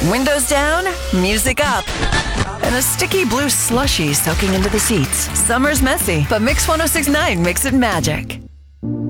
Windows down, music up, and a sticky blue slushie soaking into the seats. Summer's messy, but Mix 106.9 makes it magic.